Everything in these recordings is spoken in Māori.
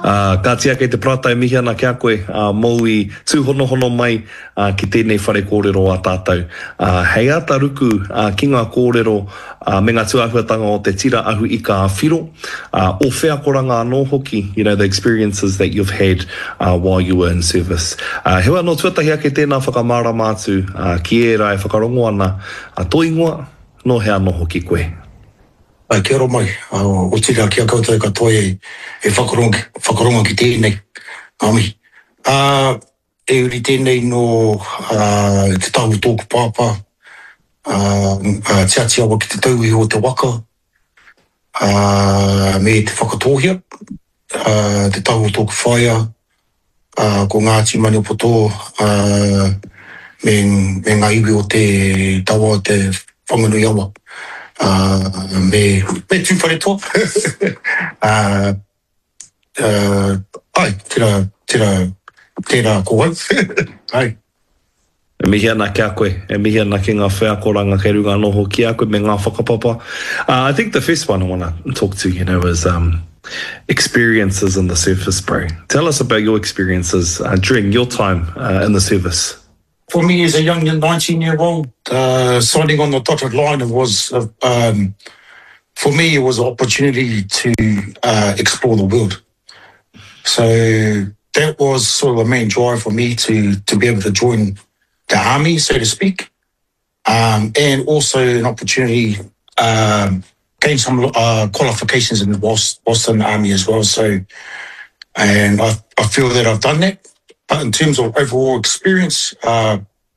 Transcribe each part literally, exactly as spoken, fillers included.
Uh, ka tia kei te prata e mihi ana kia koe, uh, mou i tūhonohono mai uh, ki tēnei whare kōrero a tātou. Uh, hei ata ruku uh, ki ngā kōrero uh, me ngā tuahuatanga o te tira ahu i ka whiro, uh, o whea koranga anō hoki, you know, the experiences that you've had uh, while you were in service. Uh, hewa no tuatahi ake tēnā whakamara mātu uh, ki e rai whakarongo ana, uh, tō ingoa, no hea no hoki koe. Ai, kia ro mai, uh, o tira kia koutou katoa e, e whakaronga, whakaronga ki tēnei. Ami, uh, e uri tēnei no uh, te tahu tōku pāpā, uh, uh, tia tia wa ki te tauhi o te waka, uh, me te whakatōhia, uh, te tahu tōku whaia, uh, ko Ngāti Mani Poto, uh, me, me ngā iwi o te tawa o te whanganui awa. Uh, me, me tūwhare toa. uh, uh, ai, tira, tira, tira ko au. ai. E mihi ana kia koe, e mihi ana ki ngā whea koranga kei runga noho ki a koe me ngā whakapapa. Uh, I think the first one I want to talk to, you know, is um, experiences in the service, bro. Tell us about your experiences uh, during your time uh, in the service. For me, as a young nineteen-year-old, uh, signing on the dotted line, it was, uh, um, for me, it was an opportunity to uh, explore the world. So that was sort of the main drive for me to to be able to join the army, so to speak, um, and also an opportunity um, gain some uh, qualifications in the Boston Army as well. So, and I, I feel that I've done that. But in terms of overall experience, uh,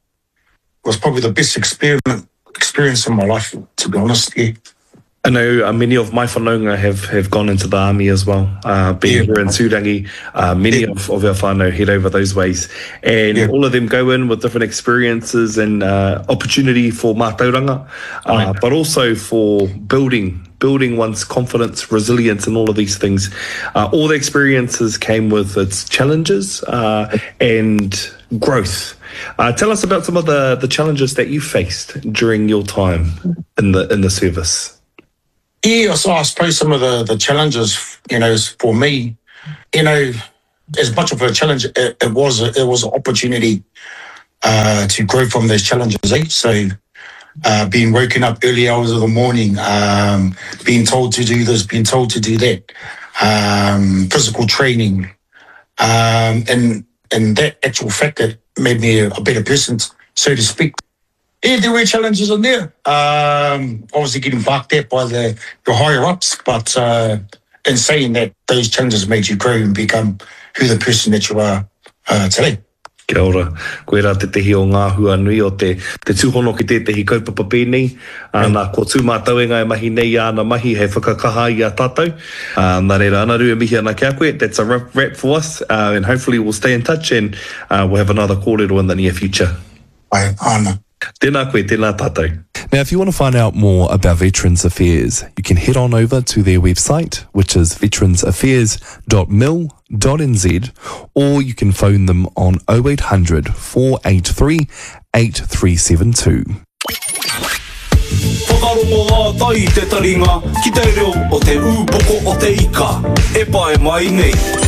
was probably the best experiment experience in my life, to be honest. Yeah. I know uh, many of my whanaunga have, have gone into the army as well, uh, being yeah. here in Tūrangi. Uh, many yeah. of, of our whānau head over those ways. And yeah. all of them go in with different experiences and uh, opportunity for mātauranga, uh, right. but also for building building one's confidence, resilience, and all of these things. Uh, all the experiences came with its challenges uh, and growth. Uh, tell us about some of the, the challenges that you faced during your time in the in the service. Yeah, so I suppose some of the, the challenges, you know, for me, you know, as much of a challenge it, it was, it was an opportunity uh, to grow from those challenges. Eh? So uh, being woken up early hours of the morning, um, being told to do this, being told to do that, um, physical training, um, and and that actual fact that made me a, a better person, so to speak. Yeah, there were challenges in there. Um, obviously getting barked at by the, the higher-ups, but uh, in saying that, those challenges made you grow and become who the person that you are uh, today. Kia ora. Koe rā te tehi o ngā hua nui o te, te tūhono ki te tehi kaupapa pēnei. Uh, nā ko tū mātauenga e mahi nei āna mahi hei whakakaha i a tātou. Uh, nā reira ana rua mihi ana kia koe. That's a wrap, wrap for us. Uh, and hopefully we'll stay in touch and uh, we'll have another kōrero in the near future. Ai, ana. Tēnā koe, tēnā tātou. Now, if you want to find out more about Veterans Affairs, you can head on over to their website, which is veterans affairs dot mil dot n z, or you can phone them on oh eight hundred, four eight three, eight three seven two. Whakarongo ngā tai te taringa, ki te reo o te ūpoko o te ika, e pae mai nei.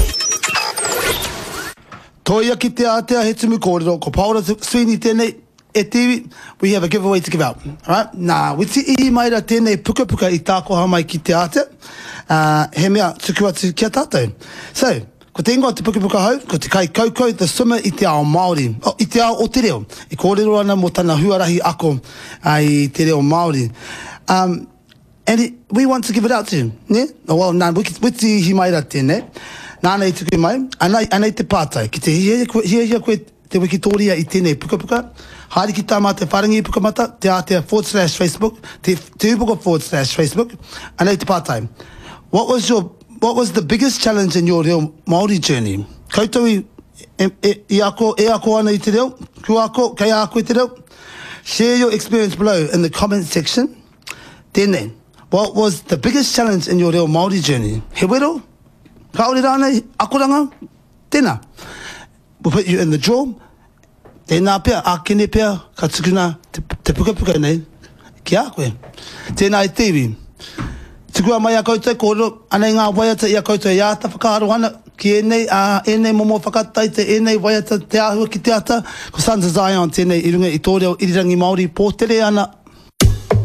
Toia ki te Aotea he tumu kōrero, ko Paula Sweeney tēnei. E tiwi, we have a giveaway to give out. Alright? Nā, witi ihi mai ra tēnei puka puka i tāko mai ki te Aotea. Uh, he mea tuku atu kia tātou. So, ko te ingoa te puka puka hau, ko te kai kaukau, the swimmer i te ao Māori. Oh, I te ao o te reo. I kōrero ana mo tana huarahi ako uh, i te reo Māori. Um, and it, we want to give it out to him. Ne? Oh, well, nā, witi ihi mai ra tēnei. Nānei tuku mai. Anei, anei te pātai. Ki te hia hia koe te wikitoria i tēnei puka puka. Haere ki tā mā te wharangi puka mata, te Aotea forward slash Facebook, te, te upoko forward slash Facebook, anei te part-time. What was your, what was the biggest challenge in your reo Māori journey? Koutou i, e, e, i ako, e ako ana i te reo, ku ako, kei ako i te reo. Share your experience below in the comment section. Tēnei, what was the biggest challenge in your reo Māori journey? He wero? Kaore rānei, akoranga? Tēnā. We'll put you in the draw. Tēnā pia, ākene pia, ka tukuna te, te puka puka nei, ki a koe. Tēnā i tewi. Tikua mai a koutou e kōrero, anei ngā waiata i a koutou e ata whakaaro ana, ki enei, a enei momo whakatai te enei waiata te ahua ki te ata, ko Sons of Zion tēnei i runga i tōreo irirangi Māori pōtere ana,